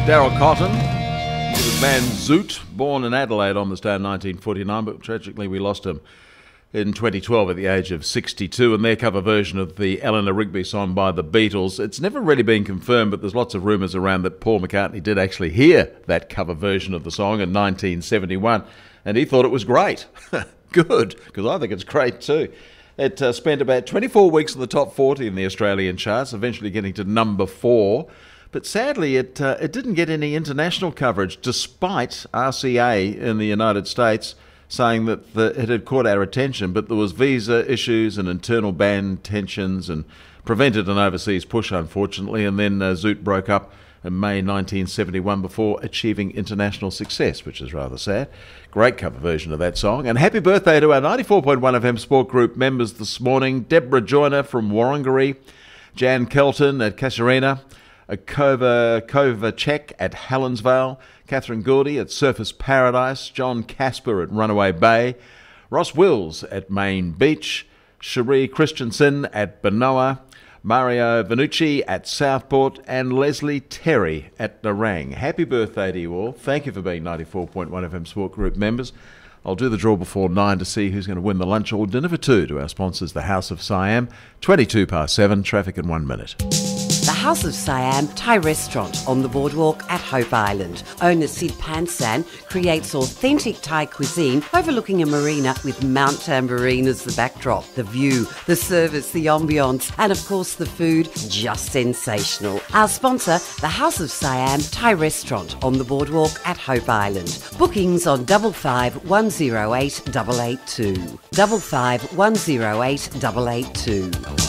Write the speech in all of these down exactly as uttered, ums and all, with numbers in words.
Daryl Cotton, the man Zoot, born in Adelaide on this day in nineteen forty-nine, but tragically we lost him in twenty twelve at the age of sixty-two, and their cover version of the Eleanor Rigby song by the Beatles. It's never really been confirmed, but there's lots of rumours around that Paul McCartney did actually hear that cover version of the song in nineteen seventy-one, and he thought it was great. Good, because I think it's great too. It uh, spent about twenty-four weeks in the top forty in the Australian charts, eventually getting to number four. But sadly, it uh, it didn't get any international coverage, despite R C A in the United States saying that the, it had caught our attention. But there was visa issues and internal band tensions and prevented an overseas push, unfortunately. And then uh, Zoot broke up in May nineteen seventy-one before achieving international success, which is rather sad. Great cover version of that song. And happy birthday to our ninety-four point one F M Sport Group members this morning. Deborah Joyner from Warringah, Jan Kelton at Casuarina, Kova Kovacek at Helensvale, Catherine Gouldy at Surfers Paradise, John Casper at Runaway Bay, Ross Wills at Main Beach, Cherie Christensen at Benoa, Mario Vanucci at Southport, and Leslie Terry at Nerang. Happy birthday to you all. Thank you for being ninety-four point one F M Sport Group members. I'll do the draw before nine to see who's going to win the lunch or dinner for two to our sponsors, the House of Siam. twenty-two past seven, traffic in one minute. The House of Siam Thai restaurant on the boardwalk at Hope Island. Owner Sid Pansan creates authentic Thai cuisine overlooking a marina with Mount Tambourine as the backdrop. The view, the service, the ambience, and of course the food, just sensational. Our sponsor, the House of Siam Thai restaurant on the boardwalk at Hope Island. Bookings on double five one zero eight double eight two. Double five one zero eight double eight two.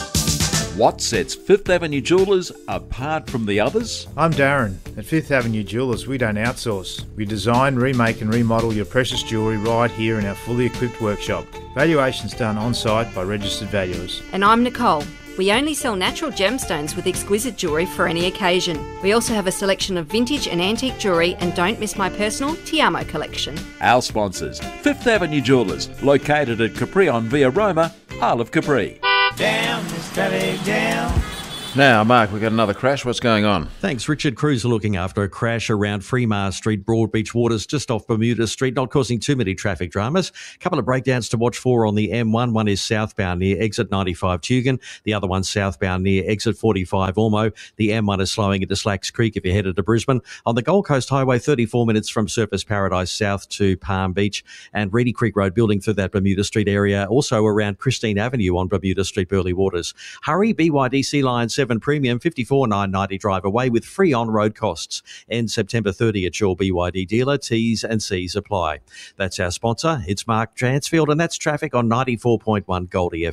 What sets Fifth Avenue Jewellers apart from the others? I'm Darren. At Fifth Avenue Jewellers, we don't outsource. We design, remake and remodel your precious jewellery right here in our fully equipped workshop. Valuations done on-site by registered valuers. And I'm Nicole. We only sell natural gemstones with exquisite jewellery for any occasion. We also have a selection of vintage and antique jewellery, and don't miss my personal Tiamo collection. Our sponsors, Fifth Avenue Jewellers, located at Capri on Via Roma, Isle of Capri. Down, steady down. Now, Mark, we've got another crash. What's going on? Thanks. Richard Crews are looking after a crash around Freemar Street, Broadbeach Waters, just off Bermuda Street, not causing too many traffic dramas. A couple of breakdowns to watch for on the M one. One is southbound near exit ninety-five Tugun. The other one southbound near exit forty-five Ormo. The M one is slowing into Slacks Creek if you're headed to Brisbane. On the Gold Coast Highway, thirty-four minutes from Surfers Paradise south to Palm Beach, and Reedy Creek Road building through that Bermuda Street area. Also around Christine Avenue on Bermuda Street, Burleigh Waters. Hurry, B Y D C Line seven Premium, fifty-four nine ninety drive away with free on-road costs. End September thirtieth at your B Y D dealer. T's and C's apply. That's our sponsor. It's Mark Transfield, and that's traffic on ninety-four point one Goldie F M.